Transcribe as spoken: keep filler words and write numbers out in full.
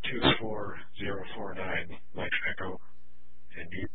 two four zero four nine, Mike Echo, and you